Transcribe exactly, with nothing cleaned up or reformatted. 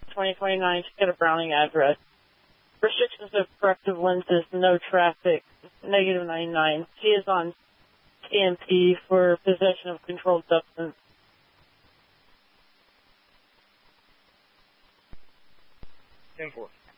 twenty twenty-nine to get a Browning address. Restrictions of corrective lenses, no traffic, negative ninety-nine. She is on T M P for possession of controlled substance. ten four.